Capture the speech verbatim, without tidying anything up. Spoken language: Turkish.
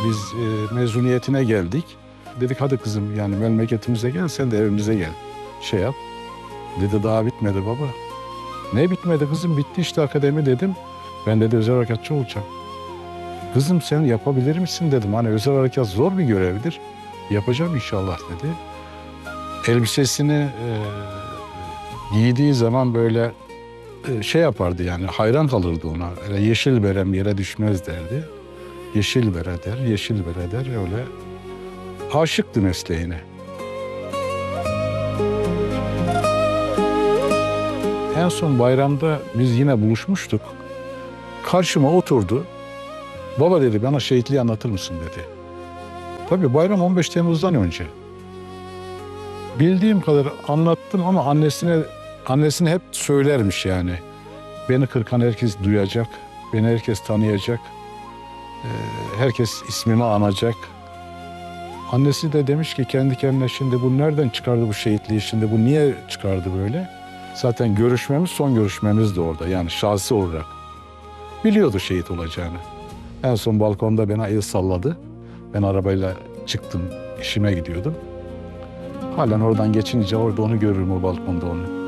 Biz e, mezuniyetine geldik. Dedik hadi kızım yani memleketimize gel, sen de evimize gel. Şey yap. Dedi daha bitmedi baba. Ne bitmedi kızım? Bitti işte akademi dedim. Ben dedi özel harekatçı olacağım. Kızım sen yapabilir misin dedim. Hani özel harekat zor bir görevdir. Yapacağım inşallah dedi. Elbisesini e, giydiği zaman böyle e, şey yapardı yani hayran kalırdı ona. Öyle yeşil berem yere düşmez derdi. Yeşil bere der, yeşil bere der öyle. Aşıktı mesleğine. En son bayramda biz yine buluşmuştuk. Karşıma oturdu. Baba dedi bana şehitliği anlatır mısın dedi. Tabii bayram on beş Temmuz'dan önce. Bildiğim kadar anlattım ama annesine annesine hep söylermiş yani. Beni Kırkan herkes duyacak, beni herkes tanıyacak, herkes ismimi anacak. Annesi de demiş ki kendi kendine şimdi bu nereden çıkardı bu şehitliği, şimdi bu niye çıkardı böyle? Zaten görüşmemiz son görüşmemiz de orada yani şahsi olarak. Biliyordu şehit olacağını. En son balkonda bana el salladı. Ben arabayla çıktım, işime gidiyordum. Halen oradan geçince orada onu görürüm o balkonda onu.